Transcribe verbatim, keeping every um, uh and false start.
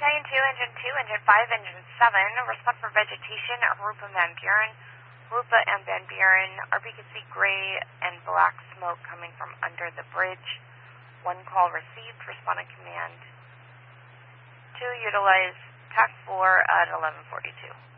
Battalion two, Engine two, Engine five, Engine seven. Respond for vegetation, Arupa Van Buren. Rupa and Van Buren. R B can see gray and black smoke coming from under the bridge. One call received. Respond on command. Two, utilize T A C four at eleven forty-two.